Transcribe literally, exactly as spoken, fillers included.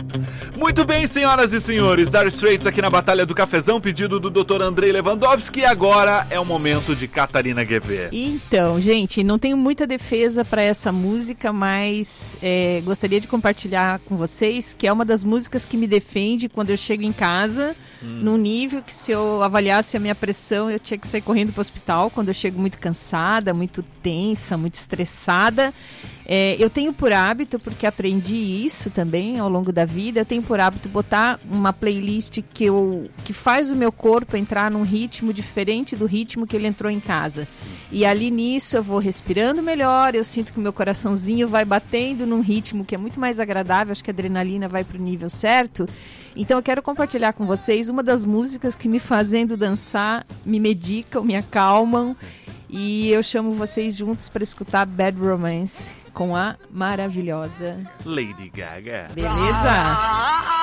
Muito bem, senhoras e senhores, Dire Straits aqui na Batalha do Cafezão, pedido do doutor Andrei Lewandowski, e agora é o momento de Catarina G V. Então, gente, não tenho muita defesa para essa música, mas é, gostaria de compartilhar com vocês que é uma das músicas que me defende quando eu chego em casa, hum. num nível que se eu avaliasse a minha pressão, eu tinha que sair correndo para o hospital quando eu chego muito cansada, muito tensa, muito estressada. É, eu tenho por hábito, porque aprendi isso também ao longo da vida, eu tenho por hábito botar uma playlist que, eu, que faz o meu corpo entrar num ritmo diferente do ritmo que ele entrou em casa. E ali nisso eu vou respirando melhor, eu sinto que o meu coraçãozinho vai batendo num ritmo que é muito mais agradável, acho que a adrenalina vai para o nível certo. Então eu quero compartilhar com vocês uma das músicas que me fazendo dançar, me medicam, me acalmam. E eu chamo vocês juntos para escutar Bad Romance com a maravilhosa Lady Gaga. Beleza?